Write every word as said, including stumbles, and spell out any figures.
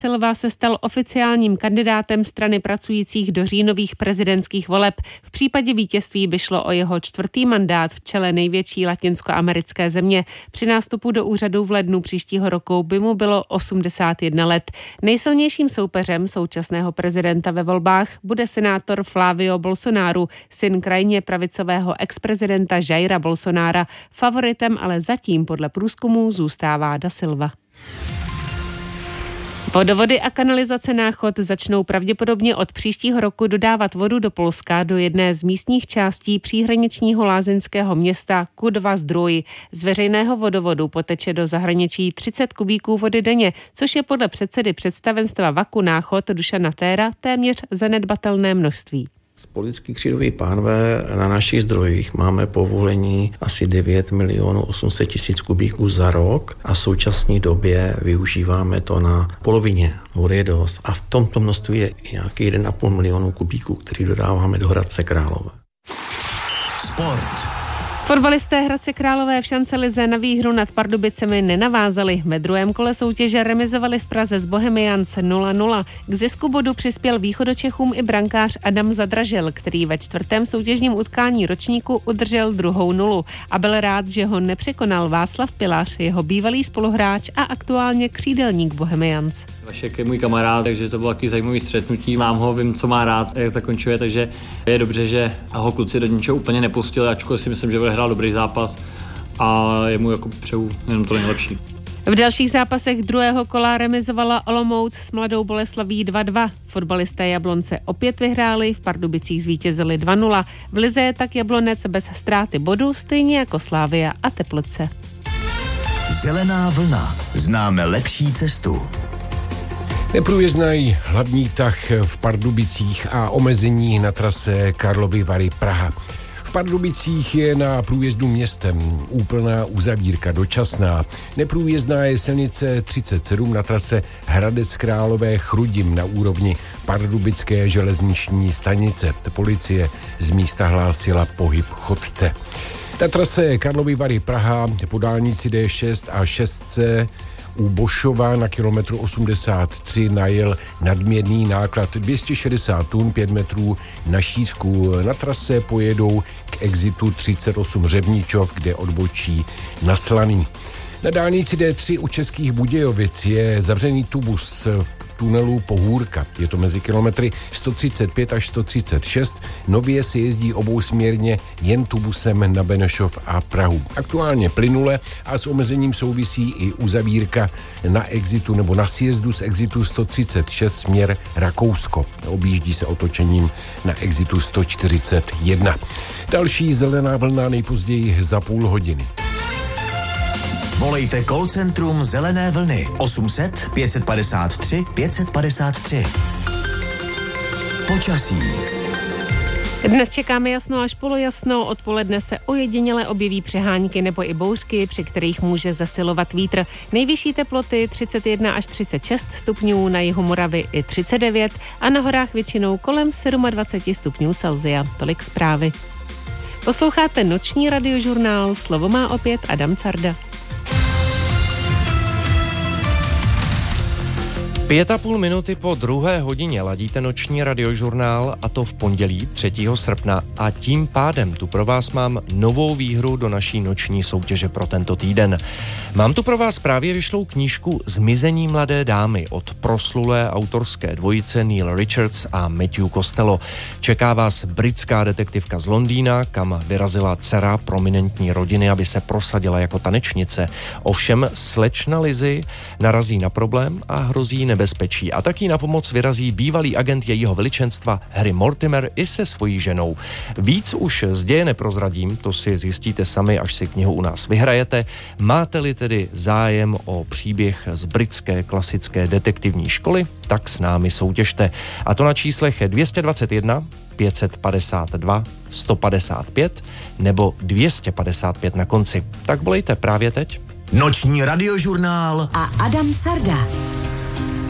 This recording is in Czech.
Silva se stal oficiálním kandidátem strany pracujících do říjnových prezidentských voleb. V případě vítězství by šlo o jeho čtvrtý mandát v čele největší latinskoamerické země. Při nástupu do úřadu v lednu příštího roku by mu bylo osmdesát jedna let. Nejsilnějším soupeřem současného prezidenta ve volbách bude senátor Flávio Bolsonaro, syn krajně pravicového exprezidenta Jaira Bolsonara. Favoritem ale zatím podle průzkumů zůstává Da Silva. Vodovody a kanalizace Náchod začnou pravděpodobně od příštího roku dodávat vodu do Polska do jedné z místních částí příhraničního lázeňského města Kudva Zdrój. Z veřejného vodovodu poteče do zahraničí třicet kubíků vody denně, což je podle předsedy představenstva Vaku Náchod Dušana Téra téměř zanedbatelné množství. Politický křídoví pánve na našich zdrojích máme povolení asi devět milionů osm set tisíc kubíků za rok a v současné době využíváme to na polovině. Vody je dost. A v tomto množství je nějaký jeden a půl milionu kubíků, který dodáváme do Hradce Králové. Sport. Fotbalisté Hradce Králové v šancelize na výhru nad Pardubicemi nenavázali. Ve druhém kole soutěže remizovali v Praze s Bohemians nula nula. K zisku bodu přispěl východočechům i brankář Adam Zadražil, který ve čtvrtém soutěžním utkání ročníku udržel druhou nulu a byl rád, že ho nepřekonal Václav Pilař, jeho bývalý spoluhráč a aktuálně křídelník Bohemians. Vašek je můj kamarád, takže to bylo taky zajímavý střetnutí. Mám ho, vím, co má rád, jak zakončuje, takže je dobře, že ho kluci do ničeho úplně nepustili, ačkoliv si myslím, že bude hrát dobrý zápas a jemu jako přeju jenom to nejlepší. V dalších zápasech druhého kola remizovala Olomouc s Mladou Boleslaví dva dva. Fotbalisté Jablonce opět vyhráli, v Pardubicích zvítězili dva nula. V lize je tak Jablonec bez ztráty bodu, stejně jako Slavia a Teplice. Zelená vlna. Známe lepší cestu. Neprůjezdný hlavní tah v Pardubicích a omezení na trase Karlovy Vary Praha. V Pardubicích je na průjezdu městem úplná uzavírka dočasná. Neprůjezdná je silnice třicet sedm na trase Hradec Králové Chrudim na úrovni Pardubické železniční stanice. Policie z místa hlásila pohyb chodce. Na trase Karlovy Vary Praha po dálnici D šest a šest C u Bošova na kilometru osmdesát tři najel nadměrný náklad dvě stě šedesát tun, pět metrů na šířku. Na trase pojedou k exitu třicet osm Řevničov, kde odbočí na Slaný. Na dálnici D tři u Českých Budějovic je zavřený tubus v tunelu Pohůrka. Je to mezi kilometry sto třicet pět až sto třicet šest. Nově se jezdí obousměrně jen tubusem na Benešov a Prahu. Aktuálně plynule a s omezením souvisí i uzavírka na exitu nebo na sjezdu z exitu sto třicet šest směr Rakousko. Objíždí se otočením na exitu sto čtyřicet jedna. Další zelená vlna nejpozději za půl hodiny. Volejte call centrum Zelené vlny osm set pět padesát tři pět padesát tři. Počasí. Dnes čekáme jasno až polojasno, odpoledne se ojediněle objeví přehánky nebo i bouřky, při kterých může zesilovat vítr. Nejvyšší teploty třicet jedna až třicet šest stupňů, na jihu Moravy i třicet devět a na horách většinou kolem dvacet sedm stupňů Celsia. Tolik zprávy. Posloucháte noční radiožurnál, slovo má opět Adam Carda. Pět a půl minuty po druhé hodině ladíte noční radiožurnál, a to v pondělí třetího srpna, a tím pádem tu pro vás mám novou výhru do naší noční soutěže pro tento týden. Mám tu pro vás právě vyšlou knížku Zmizení mladé dámy od proslulé autorské dvojice Neil Richards a Matthew Costello. Čeká vás britská detektivka z Londýna, kam vyrazila dcera prominentní rodiny, aby se prosadila jako tanečnice. Ovšem slečna Lizzie narazí na problém a hrozí nebezpečí. Bezpečí. A taky na pomoc vyrazí bývalý agent jejího veličenstva Harry Mortimer i se svojí ženou. Víc už z děje neprozradím, to si zjistíte sami, až si knihu u nás vyhrajete. Máte-li tedy zájem o příběh z britské klasické detektivní školy, tak s námi soutěžte. A to na číslech dvě stě dvacet jedna, pět set padesát dva, sto padesát pět nebo dvě stě padesát pět na konci. Tak volejte právě teď. Noční radiožurnál a Adam Carda.